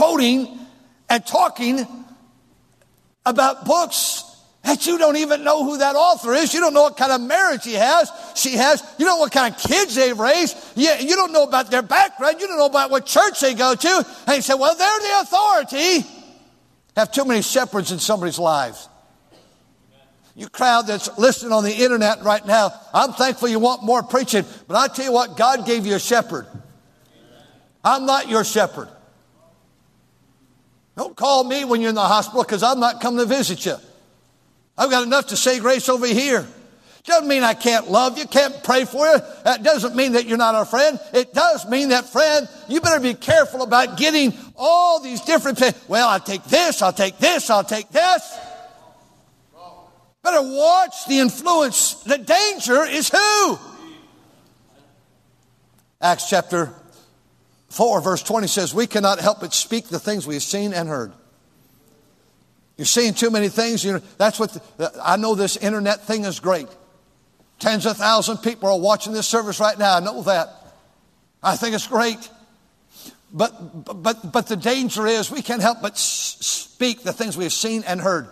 quoting and talking about books that you don't even know who that author is. You don't know what kind of marriage she has. You don't know what kind of kids they've raised. You don't know about their background. You don't know about what church they go to. And you say, well, they're the authority. Have too many shepherds in somebody's lives. You crowd that's listening on the internet right now, I'm thankful you want more preaching. But I tell you what, God gave you a shepherd. I'm not your shepherd. Don't call me when you're in the hospital, because I'm not coming to visit you. I've got enough to say grace over here. Doesn't mean I can't love you, can't pray for you. That doesn't mean that you're not our friend. It does mean that, friend, you better be careful about getting all these different things. Well, I'll take this, I'll take this, I'll take this. Better watch the influence. The danger is who? Acts chapter 4, verse 20 says, we cannot help but speak the things we have seen and heard. You're seeing too many things. That's what I know. This internet thing is great. Tens of thousands of people are watching this service right now. I know that. I think it's great. But the danger is we can't help but speak the things we have seen and heard.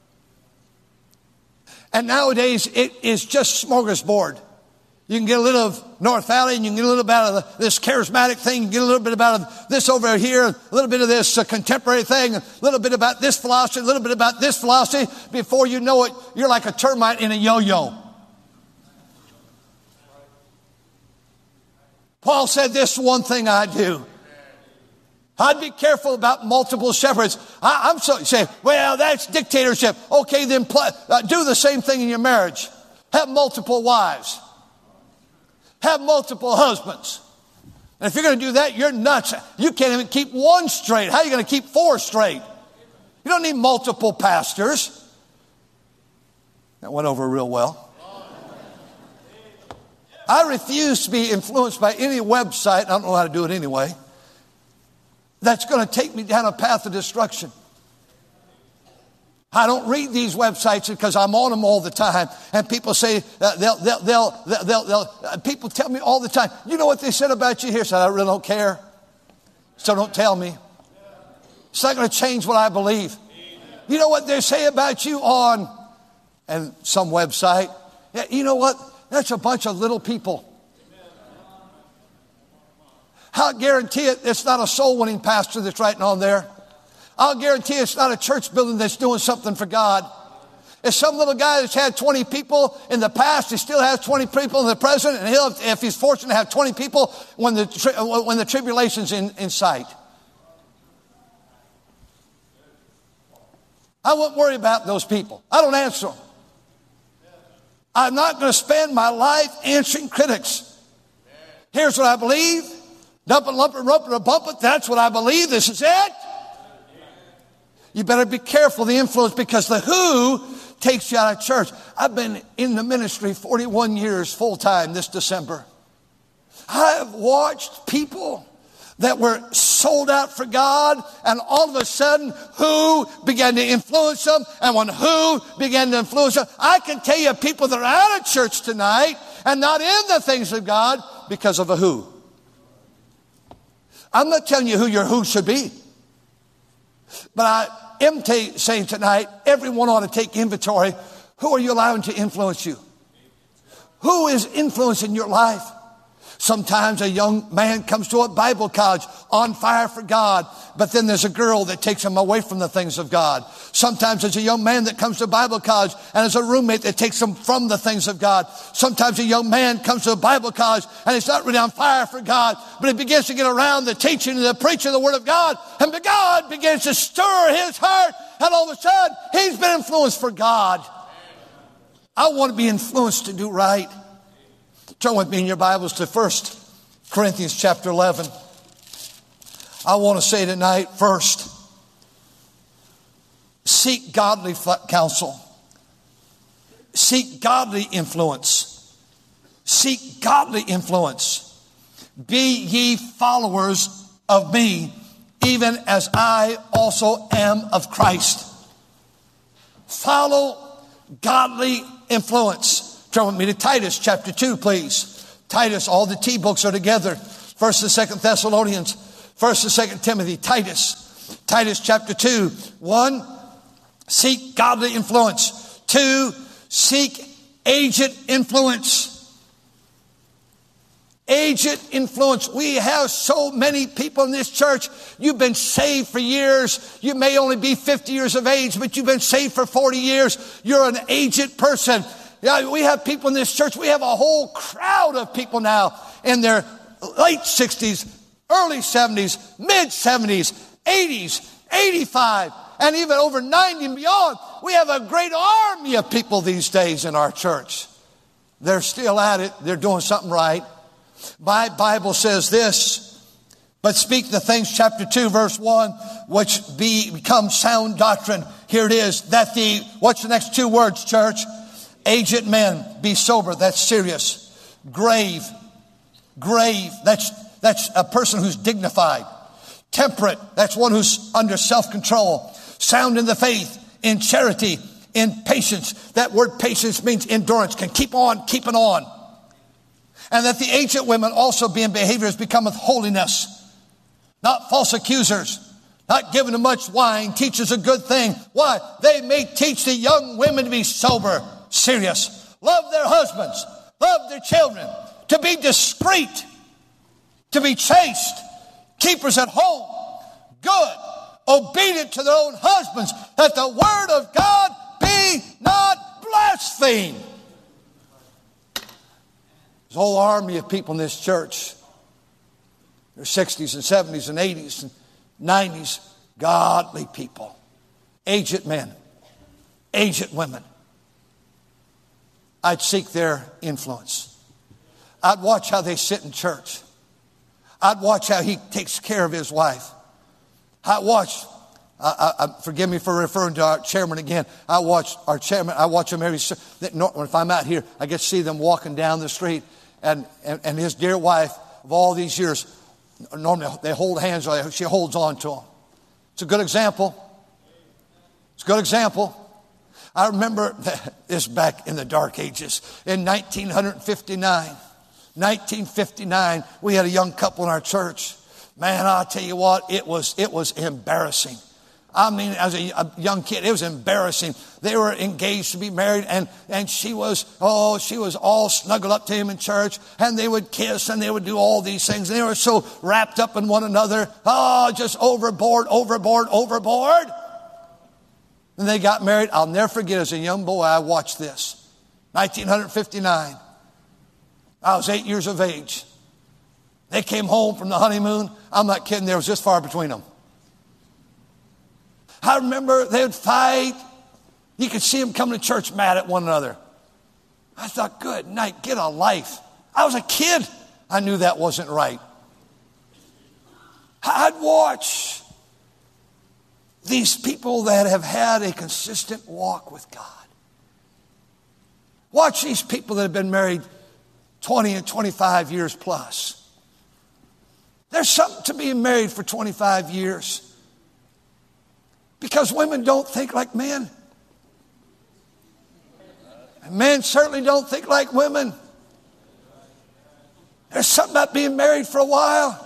And nowadays it is just smorgasbord. You can get a little of North Valley, and you can get a little bit of this charismatic thing, you can get a little bit about this over here, a little bit of this contemporary thing, a little bit about this philosophy, a little bit about this philosophy. Before you know it, you're like a termite in a yo-yo. Paul said, this one thing I do. I'd be careful about multiple shepherds. I'm so saying, well, that's dictatorship. Okay, then do the same thing in your marriage. Have multiple wives. Have multiple husbands. And if you're going to do that, you're nuts. You can't even keep one straight. How are you going to keep four straight? You don't need multiple pastors. That went over real well. I refuse to be influenced by any website, I don't know how to do it anyway, that's going to take me down a path of destruction. I don't read these websites because I'm on them all the time. And people say, people tell me all the time, you know what they said about you here? So I really don't care. So don't tell me. It's not going to change what I believe. You know what they say about you on and some website? Yeah, you know what? That's a bunch of little people. I'll guarantee it, it's not a soul-winning pastor that's writing on there. I'll guarantee it's not a church building that's doing something for God. It's some little guy that's had 20 people in the past. He still has 20 people in the present. And he'll, if he's fortunate to have 20 people when the tribulation's in sight. I wouldn't worry about those people. I don't answer them. I'm not going to spend my life answering critics. Here's what I believe. Dump it, lump it, rump it, bump it. That's what I believe. This is it. You better be careful of the influence, because the who takes you out of church. I've been in the ministry 41 years full time this December. I've watched people that were sold out for God, and all of a sudden who began to influence them, and when who began to influence them, I can tell you people that are out of church tonight and not in the things of God because of a who. I'm not telling you who your who should be, but I am saying tonight, everyone ought to take inventory. Who are you allowing to influence you? Who is influencing your life? Sometimes a young man comes to a Bible college on fire for God, but then there's a girl that takes him away from the things of God. Sometimes there's a young man that comes to Bible college and there's a roommate that takes him from the things of God. Sometimes a young man comes to a Bible college and he's not really on fire for God, but he begins to get around the teaching and the preaching of the Word of God, and God begins to stir his heart, and all of a sudden he's been influenced for God. I want to be influenced to do right. Turn with me in your Bibles to 1 Corinthians chapter 11. I want to say tonight, first, seek godly counsel. Seek godly influence. Seek godly influence. Be ye followers of me, even as I also am of Christ. Follow godly influence. Turn with me to Titus chapter 2, please. Titus, all the T books are together. 1st and 2nd Thessalonians, 1st and 2nd Timothy, Titus. Titus chapter 2, 1, seek godly influence. 2, seek agent influence. Agent influence. We have so many people in this church. You've been saved for years. You may only be 50 years of age, but you've been saved for 40 years. You're an agent person. Yeah, we have people in this church. We have a whole crowd of people now in their late 60s, early 70s, mid 70s, 80s, 85, and even over 90 and beyond. We have a great army of people these days in our church. They're still at it. They're doing something right. My Bible says this, but speak the things, chapter 2, verse 1, which become sound doctrine. Here it is, that what's the next 2 words, church? Agent men, be sober, that's serious. Grave, that's a person who's dignified. Temperate, that's one who's under self-control. Sound in the faith, in charity, in patience. That word patience means endurance, can keep on keeping on. And that the ancient women also be in behaviors becometh holiness. Not false accusers. Not given to much wine. Teaches a good thing. Why? They may teach the young women to be sober, serious. Love their husbands. Love their children. To be discreet. To be chaste. Keepers at home. Good. Obedient to their own husbands. That the word of God be not blasphemed. There's a whole army of people in this church. They're 60s and 70s and 80s and 90s. Godly people. Aged men. Aged women. I'd seek their influence. I'd watch how they sit in church. I'd watch how he takes care of his wife. I'd watch, forgive me for referring to our chairman again. I watch our chairman, I watch him every, if I'm out here, I get to see them walking down the street. And his dear wife of all these years, normally they hold hands, or she holds on to him. It's a good example. It's a good example. I remember this back in the dark ages. In 1959, we had a young couple in our church. Man, I'll tell you what, it was embarrassing. I mean, as a young kid, it was embarrassing. They were engaged to be married, and she was all snuggled up to him in church, and they would kiss, and they would do all these things. And they were so wrapped up in one another. Oh, just overboard. And they got married. I'll never forget, as a young boy, I watched this. 1959. I was 8 years of age. They came home from the honeymoon. I'm not kidding. There was this far between them. I remember they would fight. You could see them coming to church mad at one another. I thought, good night, get a life. I was a kid. I knew that wasn't right. I'd watch these people that have had a consistent walk with God. Watch these people that have been married 20 and 25 years plus. There's something to being married for 25 years. Because women don't think like men. And men certainly don't think like women. There's something about being married for a while.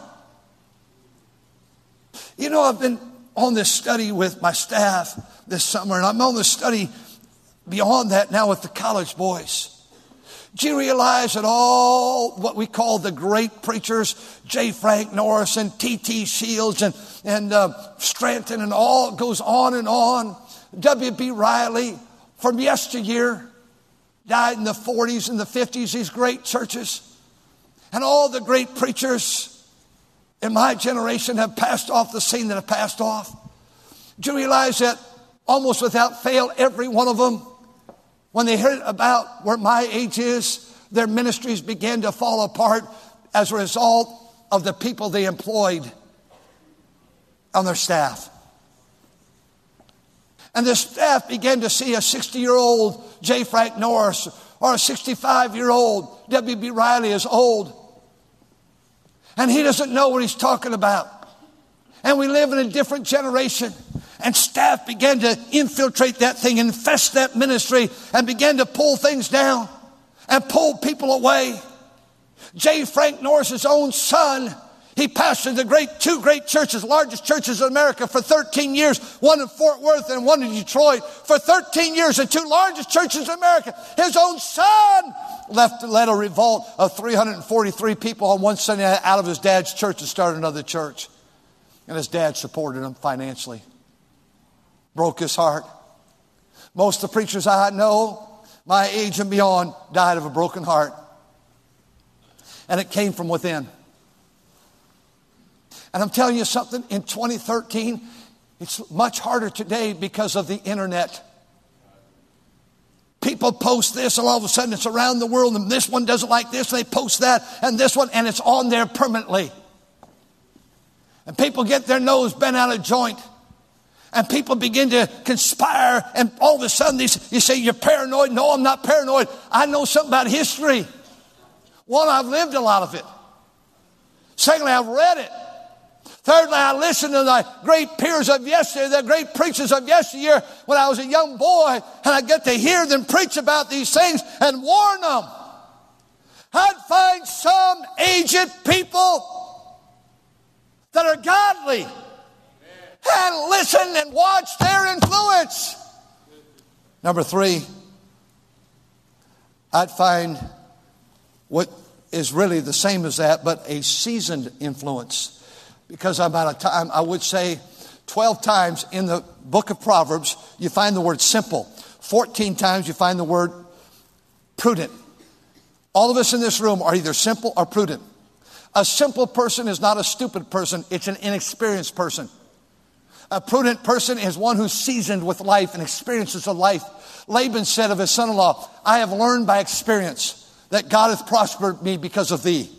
You know, I've been on this study with my staff this summer, and I'm on this study beyond that now with the college boys. Do you realize that all what we call the great preachers, J. Frank Norris and T.T. Shields and Stranton and all goes on and on. W.B. Riley from yesteryear died in the 40s and the 50s, these great churches. And all the great preachers in my generation have passed off the scene that have passed off. Do you realize that almost without fail, every one of them, when they heard about where my age is, their ministries began to fall apart as a result of the people they employed on their staff. And the staff began to see a 60-year-old J. Frank Norris or a 65-year-old W.B. Riley as old. And he doesn't know what he's talking about. And we live in a different generation. And staff began to infiltrate that thing, infest that ministry, and began to pull things down and pull people away. J. Frank Norris's own son, He pastored two great churches, largest churches in America for 13 years, one in Fort Worth and one in Detroit. For 13 years, the two largest churches in America. His own son led a revolt of 343 people on one Sunday night out of his dad's church and started another church. And his dad supported him financially. Broke his heart. Most of the preachers I know, my age and beyond, died of a broken heart. And it came from within. And I'm telling you something, in 2013, it's much harder today because of the internet. People post this and all of a sudden it's around the world and this one doesn't like this, they post that and this one, and it's on there permanently. And people get their nose bent out of joint. And people begin to conspire, and all of a sudden you say, you're paranoid. No, I'm not paranoid. I know something about history. One, I've lived a lot of it. Secondly, I've read it. Thirdly, I listened to the great peers of yesterday, the great preachers of yesteryear when I was a young boy, and I get to hear them preach about these things and warn them. I'd find some aged people that are godly and listen and watch their influence. Number 3, I'd find what is really the same as that, but a seasoned influence. Because I'm out of time, I would say 12 times in the book of Proverbs, you find the word simple. 14 times you find the word prudent. All of us in this room are either simple or prudent. A simple person is not a stupid person, it's an inexperienced person. A prudent person is one who's seasoned with life and experiences of life. Laban said of his son-in-law, I have learned by experience that God hath prospered me because of thee.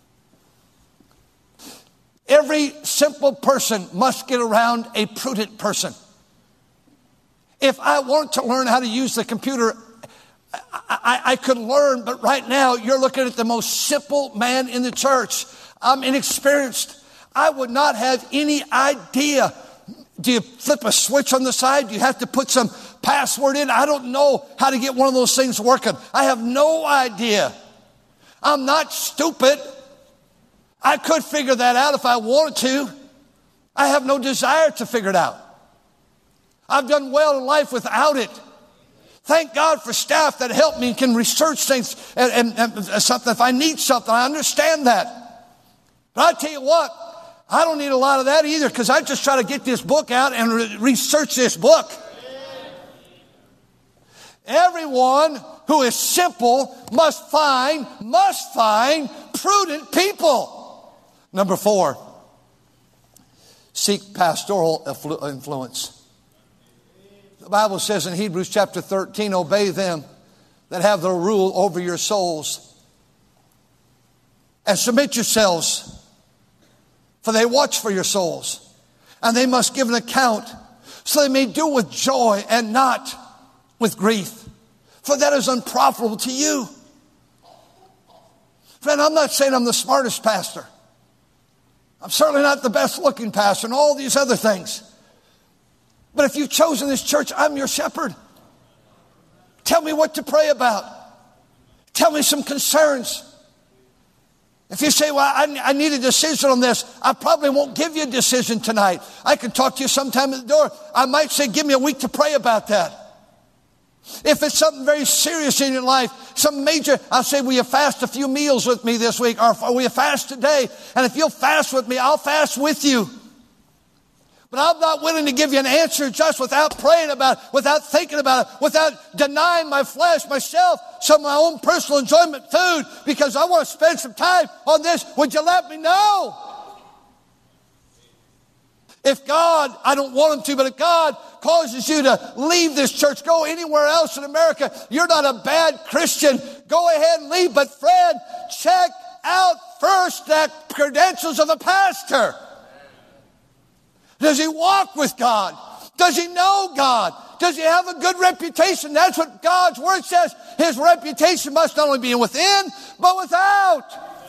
Every simple person must get around a prudent person. If I want to learn how to use the computer, I could learn, but right now you're looking at the most simple man in the church. I'm inexperienced. I would not have any idea. Do you flip a switch on the side? Do you have to put some password in? I don't know how to get one of those things working. I have no idea. I'm not stupid. I could figure that out if I wanted to. I have no desire to figure it out. I've done well in life without it. Thank God for staff that help me and can research things and something. If I need something, I understand that. But I tell you what, I don't need a lot of that either, because I just try to get this book out and research this book. Everyone who is simple must find prudent people. Number 4, seek pastoral influence. The Bible says in Hebrews chapter 13, obey them that have the rule over your souls, and submit yourselves, for they watch for your souls, and they must give an account, so they may do with joy and not with grief, for that is unprofitable to you. Friend, I'm not saying I'm the smartest pastor. I'm certainly not the best looking pastor and all these other things. But if you've chosen this church, I'm your shepherd. Tell me what to pray about. Tell me some concerns. If you say, well, I need a decision on this, I probably won't give you a decision tonight. I can talk to you sometime at the door. I might say, give me a week to pray about that. If it's something very serious in your life, some major, I'll say, will you fast a few meals with me this week? Or will you fast today? And if you'll fast with me, I'll fast with you. But I'm not willing to give you an answer just without praying about it, without thinking about it, without denying my flesh, myself, some of my own personal enjoyment food, because I want to spend some time on this. Would you let me know? If God, I don't want him to, but if God causes you to leave this church, go anywhere else in America, you're not a bad Christian. Go ahead and leave. But friend, check out first the credentials of the pastor. Does he walk with God? Does he know God? Does he have a good reputation? That's what God's word says. His reputation must not only be within, but without.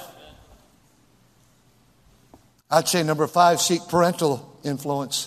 I'd say number 5, seek parental influence.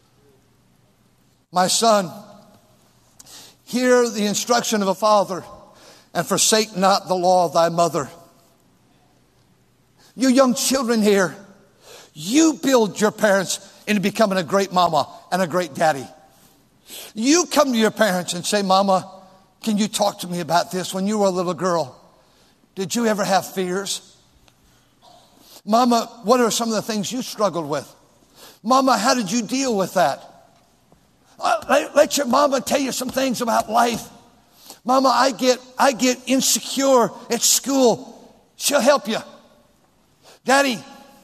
My son, hear the instruction of a father, and forsake not the law of thy mother. You young children here, You build your parents into becoming a great mama and a great daddy. You come to your parents and say, Mama, can you talk to me about this? When you were a little girl, did you ever have fears? Mama, what are some of the things you struggled with? Mama, how did you deal with that? Let your mama tell you some things about life. Mama, I get insecure at school. She'll help you. Daddy,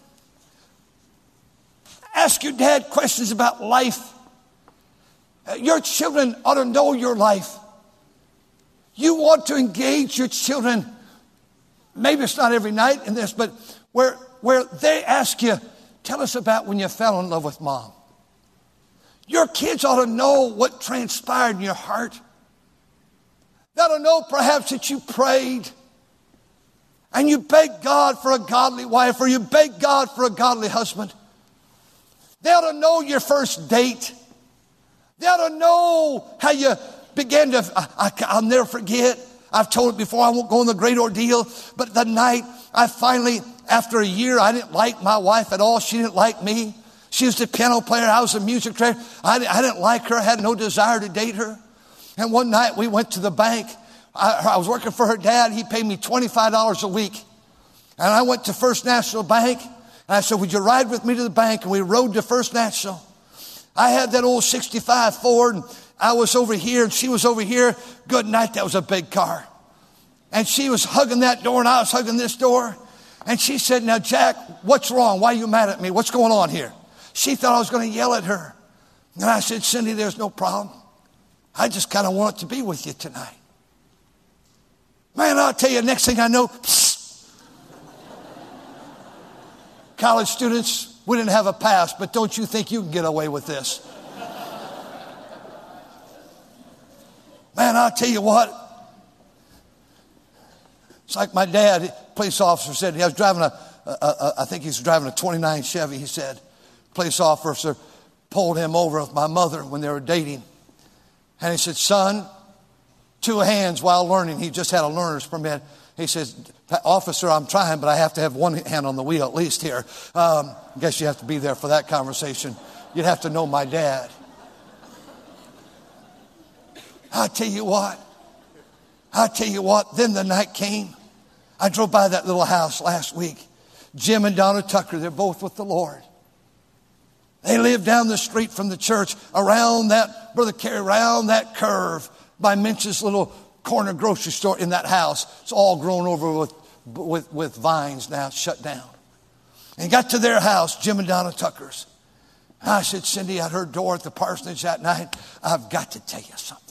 ask your dad questions about life. Your children ought to know your life. You want to engage your children. Maybe it's not every night in this, but where they ask you, tell us about when you fell in love with Mom. Your kids ought to know what transpired in your heart. They ought to know perhaps that you prayed and you begged God for a godly wife, or you begged God for a godly husband. They ought to know your first date. They ought to know how you began to, I'll never forget. I've told it before, I won't go in the great ordeal. But the night I finally, after a year, I didn't like my wife at all. She didn't like me. She was the piano player. I was a music director. I didn't like her. I had no desire to date her. And one night we went to the bank. I was working for her dad. He paid me $25 a week. And I went to First National Bank. And I said, would you ride with me to the bank? And we rode to First National. I had that old 65 Ford. And I was over here and she was over here. Good night. That was a big car. And she was hugging that door and I was hugging this door. And she said, now, Jack, what's wrong? Why are you mad at me? What's going on here? She thought I was going to yell at her. And I said, Cindy, there's no problem. I just kind of want to be with you tonight. Man, I'll tell you, next thing I know, college students, we didn't have a pass, but don't you think you can get away with this? Man, I'll tell you what. It's like my dad, police officer, said, he was driving I think he was driving a 29 Chevy. He said, police officer pulled him over with my mother when they were dating. And he said, son, 2 hands while learning. He just had a learner's permit. He says, officer, I'm trying, but I have to have one hand on the wheel at least here. I guess you have to be there for that conversation. You'd have to know my dad. I'll tell you what. Then the night came. I drove by that little house last week. Jim and Donna Tucker, they're both with the Lord. They live down the street from the church, around that, Brother Carey, around that curve by Minch's little corner grocery store in that house. It's all grown over with vines now, shut down. And got to their house, Jim and Donna Tucker's. And I said, Cindy, at her door at the parsonage that night, I've got to tell you something.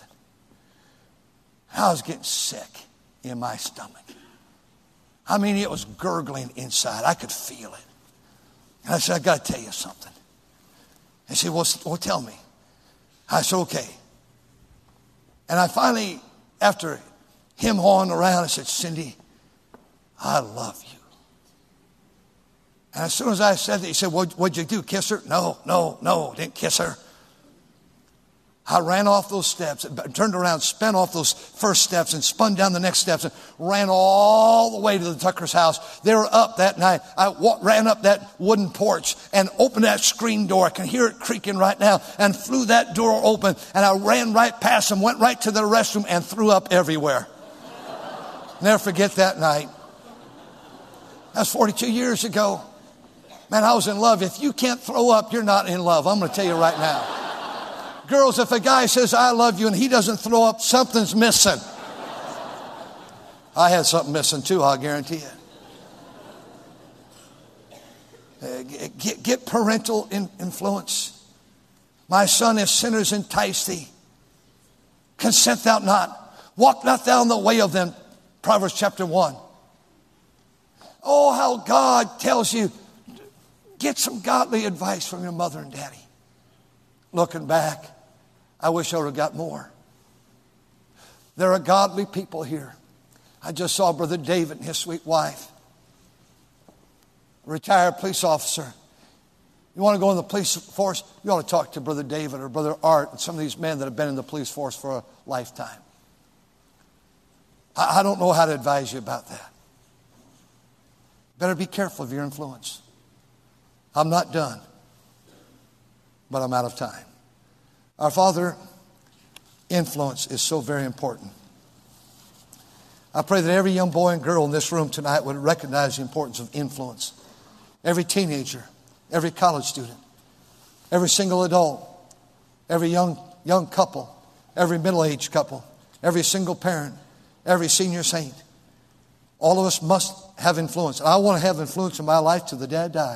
I was getting sick in my stomach. I mean, it was gurgling inside. I could feel it. And I said, I've got to tell you something. And she said, well, tell me. I said, okay. And I finally, after him hawing around, I said, Cindy, I love you. And as soon as I said that, he said, what'd you do, kiss her? No, didn't kiss her. I ran off those steps, turned around, spun off those first steps and spun down the next steps and ran all the way to the Tucker's house. They were up that night. I ran up that wooden porch and opened that screen door. I can hear it creaking right now, and flew that door open. And I ran right past them, went right to the restroom and threw up everywhere. Never forget that night. That's 42 years ago. Man, I was in love. If you can't throw up, you're not in love. I'm going to tell you right now. Girls, if a guy says, I love you, and he doesn't throw up, something's missing. I had something missing too, I'll guarantee it. Get parental influence. My son, if sinners entice thee, consent thou not. Walk not thou in the way of them. Proverbs chapter 1. Oh, how God tells you, get some godly advice from your mother and daddy. Looking back, I wish I would have got more. There are godly people here. I just saw Brother David and his sweet wife. A retired police officer. You want to go in the police force? You ought to talk to Brother David or Brother Art and some of these men that have been in the police force for a lifetime. I don't know how to advise you about that. Better be careful of your influence. I'm not done, but I'm out of time. Our Father, influence is so very important. I pray that every young boy and girl in this room tonight would recognize the importance of influence. Every teenager, every college student, every single adult, every young couple, every middle-aged couple, every single parent, every senior saint. All of us must have influence. And I want to have influence in my life to the day I die.